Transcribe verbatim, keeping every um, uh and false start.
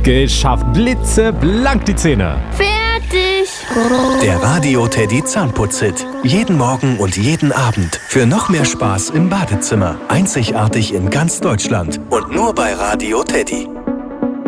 Geschafft. Blitzeblank die Zähne. Fertig. Der Radio Teddy Zahnputz-Hit. Jeden Morgen und jeden Abend. Für noch mehr Spaß im Badezimmer. Einzigartig in ganz Deutschland. Und nur bei Radio Teddy.